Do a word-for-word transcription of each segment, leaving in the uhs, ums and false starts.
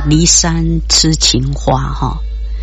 骊山痴情花哈。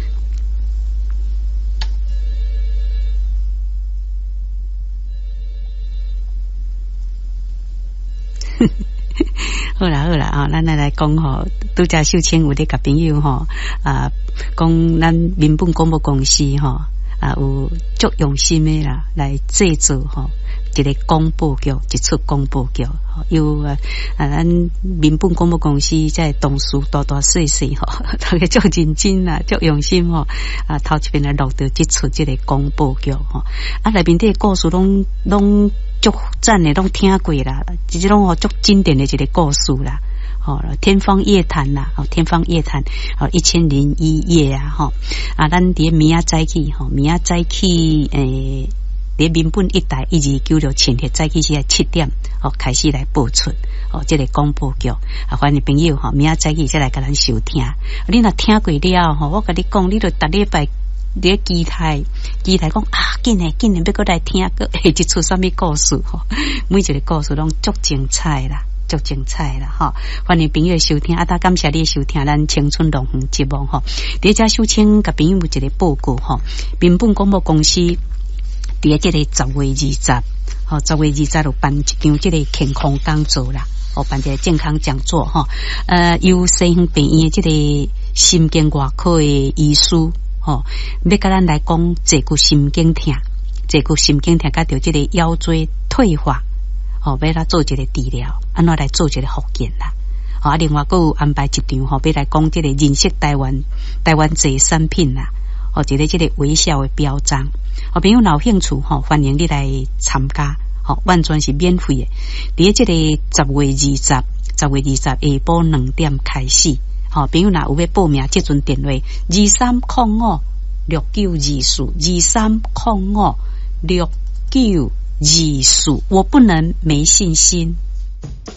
好啦好啦啊，咱来来讲吼，拄则秀清有咧甲朋友吼啊，讲咱民本广播公司吼啊有足用心的啦，来制作吼一个广播剧，一出广播剧，有啊啊咱民本广播公司在同事大大细细吼，大家足认真啦，足用心吼啊，头一遍来录到即出即个广播剧吼，啊内面啲故事拢拢。足赞的拢听过啦，即种哦足经典的一个故事啦，哦，天方夜谭啦，哦，天方夜谭，哦，一千零一夜啊，吼、哦，啊，咱伫明仔早起，吼、哦，明仔早起，诶，伫民本一台一二九六前日早起是七点，哦，开始来播出，哦，这个广播剧，啊，欢迎朋友吼、哦，明仔早起再来甲咱收听，你若听过了，吼、哦，我甲你讲，你就逐礼拜。伫咧期待，期待讲啊，紧诶紧诶，要过来听个下一出什么故事吼？每一个故事拢足精彩啦，足精彩啦吼！欢迎朋友收听，啊，大感谢你收听咱青春龙园节目吼。第一只首请甲朋友一个报告吼，民本广播公司伫即个十月二十，吼十月二十有办一场即个健康讲座啦，哦办一个健康讲座吼，呃，由西园病院即个心经外科的医师。哦，要甲咱来讲坐骨神经痛，坐骨神经痛，甲着即个腰椎退化，哦，要来做一个治疗，安怎来做一个复健啦？哦，啊，另外佫有安排一场吼，要来讲即个认识台湾台湾制产品啦，哦，一个即个微笑的标章。哦，朋友若有兴趣吼，欢迎你来参加，哦，完全是免费的。伫即个十月二十，十月二十下晡两点开始。好，朋友若有要报名，即阵电话二三零五六九二四二三零五六九二四，我不能没信心。